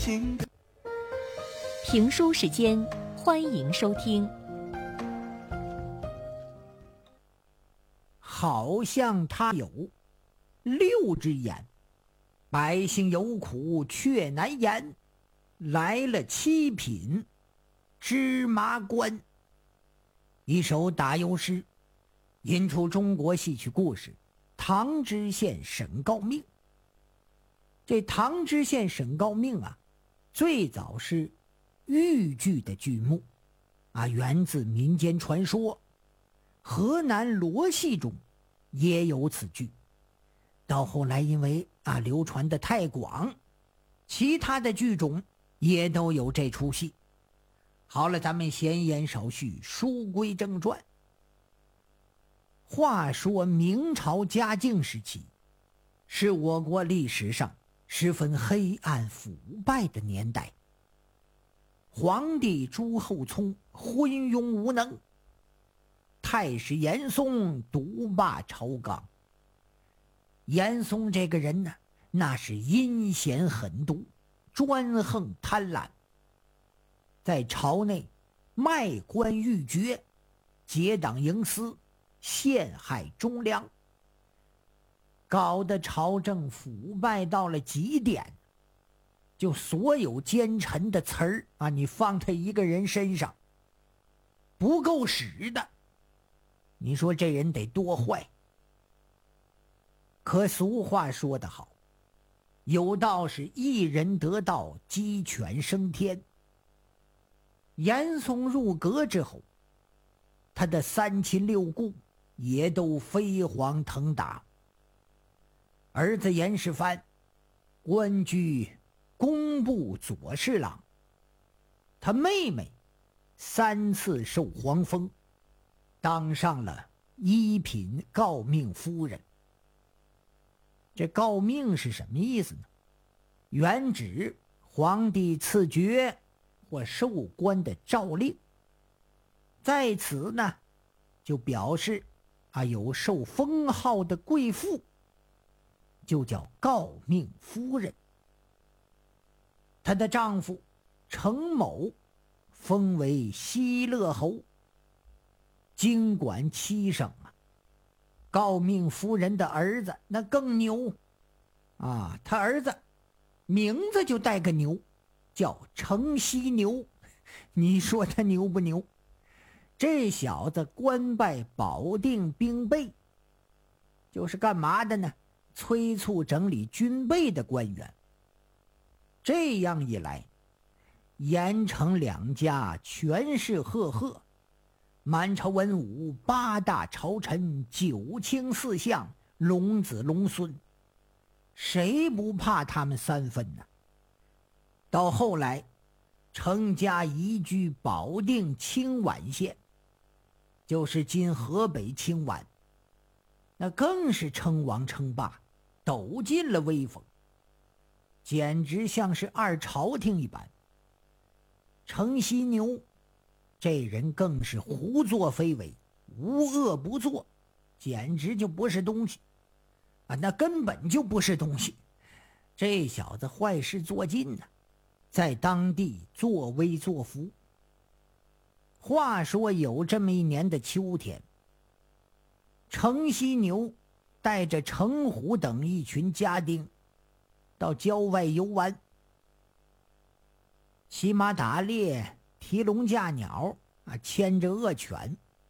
评书时间，欢迎收听。 好像他有6只眼，百姓有苦却难言，来了7品芝麻官。一首打油诗，引出中国戏曲故事唐知县沈诰命。这唐知县沈诰命啊，最早是豫剧的剧目啊，源自民间传说，河南罗戏中也有此剧。到后来因为流传的太广，其他的剧种也都有这出戏。好了，咱们闲言少叙，书归正传。话说明朝嘉靖时期，是我国历史上十分黑暗腐败的年代。皇帝朱厚熜昏庸无能，太史严嵩独霸朝纲。严嵩这个人呢，那是阴险狠毒，专横贪婪，在朝内卖官鬻爵，结党营私，陷害忠良，搞得朝政腐败到了极点。就所有奸臣的词儿你放他一个人身上不够使的，你说这人得多坏。可俗话说得好，有道是一人得道，鸡犬升天。严嵩入阁之后，他的3亲6故也都飞黄腾达。儿子严世蕃官居工部左侍郎，他妹妹3次受皇封，当上了1品诰命夫人。这诰命是什么意思呢？原指皇帝赐爵或授官的诏令，在此呢就表示有受封号的贵妇，就叫诰命夫人。她的丈夫程某封为西乐侯，经管7省诰命夫人的儿子那更牛他儿子名字就带个牛，叫程犀牛。你说他牛不牛？这小子官拜保定兵备，就是干嘛的呢？催促整理军备的官员。这样一来，严程两家权势赫赫，满朝文武8大朝臣9卿4相龙子龙孙，谁不怕他们3分呢？到后来程家移居保定清宛县，就是今河北清宛，那更是称王称霸，抖尽了威风，简直像是2朝廷一般。程犀牛这人更是胡作非为，无恶不作，简直就不是东西那根本就不是东西。这小子坏事做尽在当地作威作福。话说有这么一年的秋天，程犀牛带着程虎等一群家丁到郊外游玩，骑马打猎，提笼架鸟牵着恶犬